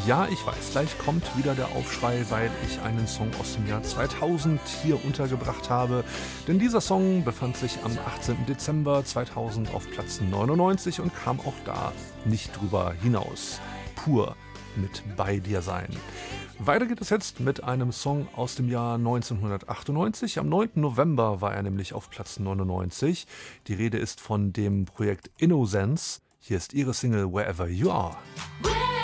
Ja, ich weiß, gleich kommt wieder der Aufschrei, weil ich einen Song aus dem Jahr 2000 hier untergebracht habe. Denn dieser Song befand sich am 18. Dezember 2000 auf Platz 99 und kam auch da nicht drüber hinaus. Pur mit Bei dir sein. Weiter geht es jetzt mit einem Song aus dem Jahr 1998. Am 9. November war er nämlich auf Platz 99. Die Rede ist von dem Projekt Innocence. Hier ist ihre Single Wherever You Are.